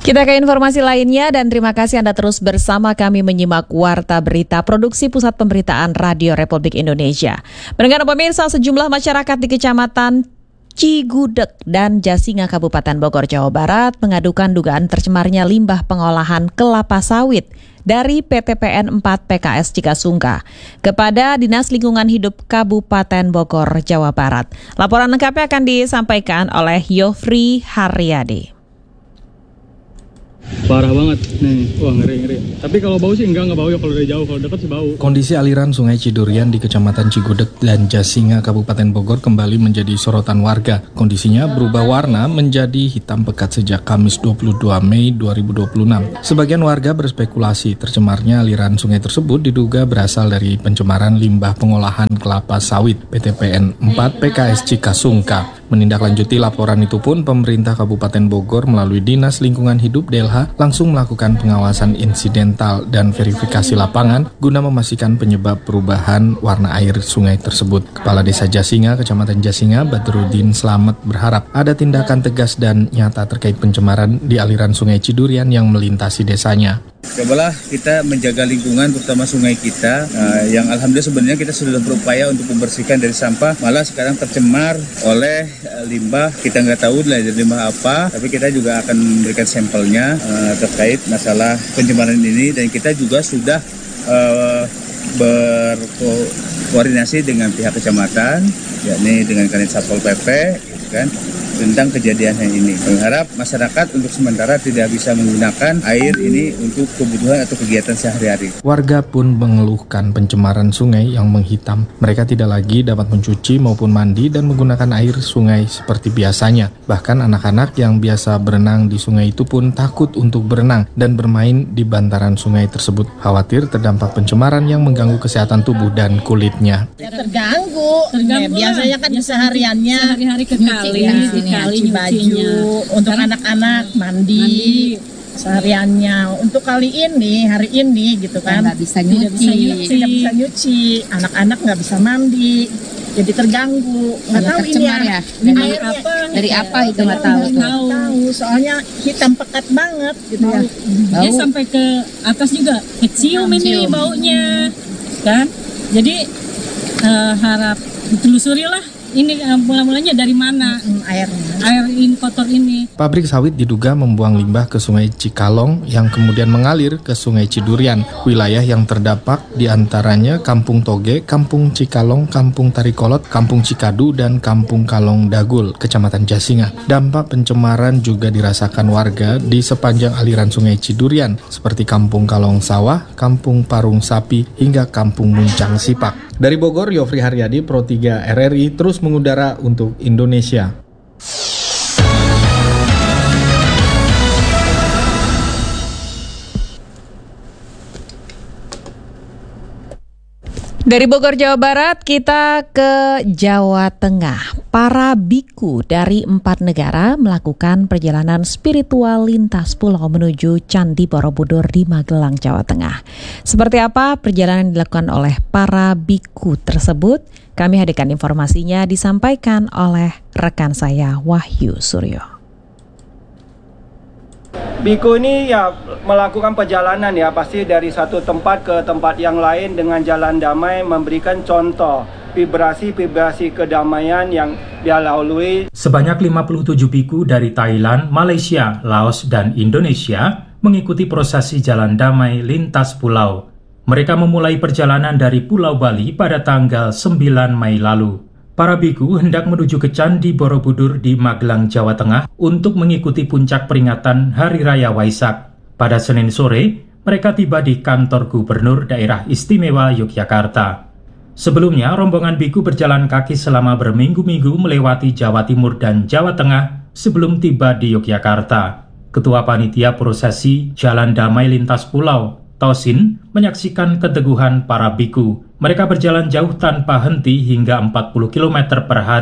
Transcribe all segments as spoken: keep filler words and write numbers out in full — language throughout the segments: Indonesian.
Kita ke informasi lainnya dan terima kasih Anda terus bersama kami menyimak Warta Berita Produksi Pusat Pemberitaan Radio Republik Indonesia. Pendengar pemirsa, sejumlah masyarakat di Kecamatan Cigudeg dan Jasinga Kabupaten Bogor, Jawa Barat mengadukan dugaan tercemarnya limbah pengolahan kelapa sawit dari P T P N empat P K S Cikasungka kepada Dinas Lingkungan Hidup Kabupaten Bogor, Jawa Barat. Laporan lengkapnya akan disampaikan oleh Yofri Haryadi. Parah banget nih, wah ngeri-ngeri. Tapi kalau bau sih enggak, enggak bau ya kalau dari jauh, kalau dekat sih bau. Kondisi aliran Sungai Cidurian di Kecamatan Cigudeg dan Jasinga Kabupaten Bogor kembali menjadi sorotan warga. Kondisinya berubah warna menjadi hitam pekat sejak Kamis dua puluh dua Mei dua ribu dua puluh enam. Sebagian warga berspekulasi tercemarnya aliran sungai tersebut diduga berasal dari pencemaran limbah pengolahan kelapa sawit P T P N empat P K S Cikasungka. Menindaklanjuti laporan itu pun, pemerintah Kabupaten Bogor melalui Dinas Lingkungan Hidup D L H langsung melakukan pengawasan insidental dan verifikasi lapangan guna memastikan penyebab perubahan warna air sungai tersebut. Kepala Desa Jasinga, Kecamatan Jasinga, Badrudin Slamet berharap ada tindakan tegas dan nyata terkait pencemaran di aliran Sungai Cidurian yang melintasi desanya. Cobalah kita menjaga lingkungan, terutama sungai kita, uh, yang alhamdulillah sebenarnya kita sudah berupaya untuk membersihkan dari sampah, malah sekarang tercemar oleh uh, limbah. Kita nggak tahu lah dari limbah apa, tapi kita juga akan memberikan sampelnya uh, terkait masalah pencemaran ini, dan kita juga sudah uh, berkoordinasi dengan pihak kecamatan, yakni dengan Kanit Satpol P P, kan, tentang kejadian ini. Berharap masyarakat untuk sementara tidak bisa menggunakan air ini untuk kebutuhan atau kegiatan sehari-hari. Warga pun mengeluhkan pencemaran sungai yang menghitam. Mereka tidak lagi dapat mencuci maupun mandi dan menggunakan air sungai seperti biasanya. Bahkan anak-anak yang biasa berenang di sungai itu pun takut untuk berenang dan bermain di bantaran sungai tersebut. Khawatir terdampak pencemaran yang mengganggu kesehatan tubuh dan kulitnya. Ya, terganggu. Terganggu ya, biasanya kan sehariannya sehari-hari ke kali. Cuci baju untuk anak-anak mandi, mandi sehariannya. Untuk kali ini, hari ini gitu kan, nggak bisa nyuci, tidak bisa nyuci, anak-anak nggak bisa mandi, jadi terganggu. Nggak tahu ini ya, ya. Dari airnya, apa? Dari apa itu nggak tahu. Tahu. tahu, soalnya hitam pekat banget gitu ya. Bau. Dia sampai ke atas juga, kecium ini baunya, kan? Jadi uh, harap ditelusuri lah. Ini uh, mula-mulanya dari mana hmm, airnya? Air ini kotor ini. Pabrik sawit diduga membuang limbah ke Sungai Cikalong yang kemudian mengalir ke Sungai Cidurian. Wilayah yang terdampak diantaranya Kampung Toge, Kampung Cikalong, Kampung Tarikolot, Kampung Cikadu, dan Kampung Kalong Dagul, Kecamatan Jasinga. Dampak pencemaran juga dirasakan warga di sepanjang aliran Sungai Cidurian, seperti Kampung Kalong Sawah, Kampung Parung Sapi, hingga Kampung Muncang Sipak. Dari Bogor, Yofri Haryadi, Pro tiga R R I, terus mengudara untuk Indonesia. Dari Bogor, Jawa Barat, kita ke Jawa Tengah. Para biku dari empat negara melakukan perjalanan spiritual lintas pulau menuju Candi Borobudur di Magelang, Jawa Tengah. Seperti apa perjalanan dilakukan oleh para biku tersebut? Kami hadirkan informasinya disampaikan oleh rekan saya Wahyu Suryo. Biku ini ya melakukan perjalanan ya pasti dari satu tempat ke tempat yang lain dengan jalan damai, memberikan contoh vibrasi-vibrasi kedamaian yang dia lalui. Sebanyak lima puluh tujuh biku dari Thailand, Malaysia, Laos, dan Indonesia mengikuti prosesi jalan damai lintas pulau. Mereka memulai perjalanan dari Pulau Bali pada tanggal sembilan Mei lalu. Para biku hendak menuju ke Candi Borobudur di Magelang, Jawa Tengah untuk mengikuti puncak peringatan Hari Raya Waisak. Pada Senin sore, mereka tiba di kantor Gubernur Daerah Istimewa Yogyakarta. Sebelumnya, rombongan biku berjalan kaki selama berminggu-minggu melewati Jawa Timur dan Jawa Tengah sebelum tiba di Yogyakarta. Ketua Panitia Prosesi Jalan Damai Lintas Pulau, Tosin, menyaksikan keteguhan para biku. Mereka berjalan jauh tanpa henti hingga empat puluh kilometer per hari.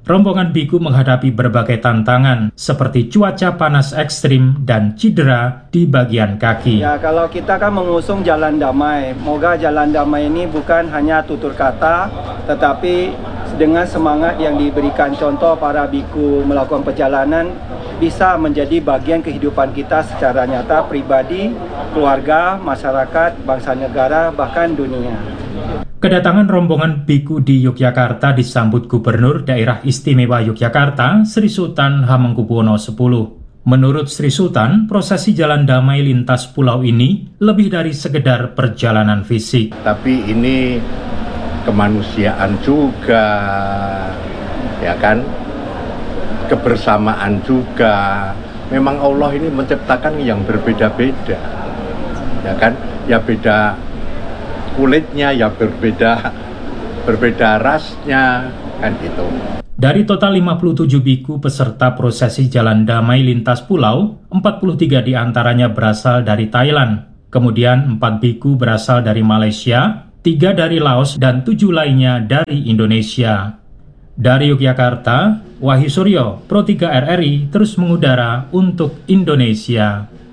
rombongan biku menghadapi berbagai tantangan seperti cuaca panas ekstrim dan cedera di bagian kaki. Ya, kalau kita kan mengusung jalan damai, moga jalan damai ini bukan hanya tutur kata, tetapi dengan semangat yang diberikan contoh para biku melakukan perjalanan bisa menjadi bagian kehidupan kita secara nyata, pribadi, keluarga, masyarakat, bangsa negara, bahkan dunia. Kedatangan rombongan biku di Yogyakarta disambut Gubernur Daerah Istimewa Yogyakarta, Sri Sultan Hamengkubuwono X. Menurut Sri Sultan, prosesi jalan damai lintas pulau ini lebih dari sekedar perjalanan fisik. Tapi ini kemanusiaan juga, ya kan? Kebersamaan juga. Memang Allah ini menciptakan yang berbeda-beda, ya kan? Ya beda kulitnya, ya berbeda berbeda rasnya, kan gitu. Dari total lima puluh tujuh biku peserta prosesi jalan damai lintas pulau, empat puluh tiga diantaranya berasal dari Thailand. Kemudian empat biku berasal dari Malaysia, tiga dari Laos, dan tujuh lainnya dari Indonesia. Dari Yogyakarta, Wahyu Suryo, Pro tiga R R I terus mengudara untuk Indonesia.